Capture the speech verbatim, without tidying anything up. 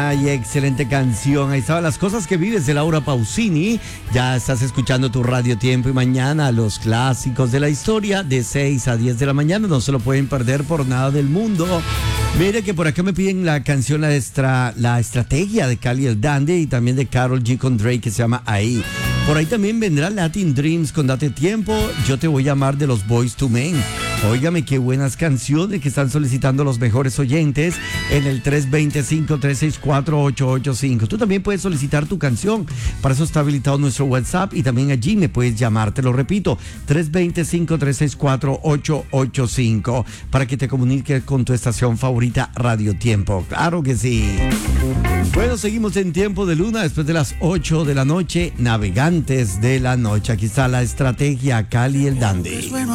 buena y excelente canción. Ahí estaban Las cosas que vives de Laura Pausini. Ya estás escuchando tu Radio Tiempo y mañana los clásicos de la historia de seis a diez de la mañana. No se lo pueden perder por nada del mundo. Mire que por acá me piden la canción La, estra, la Estrategia de Cali el Dandy y también de Karol G con Drake que se llama Ahí. Por ahí también vendrá Latin Dreams con Date Tiempo, Yo te voy a amar de los Boyz two Men. Óigame qué buenas canciones que están solicitando los mejores oyentes en el tres dos cinco, tres seis cuatro, ocho ocho cinco. Tú también puedes solicitar tu canción. Para eso está habilitado nuestro WhatsApp y también allí me puedes llamar. Te lo repito, tres dos cinco, tres seis cuatro, ocho ocho cinco para que te comuniques con tu estación favorita Radio Tiempo. Claro que sí. Bueno, seguimos en Tiempo de Luna después de las ocho de la noche, Navegantes de la Noche. Aquí está La Estrategia, Cali el Dandy.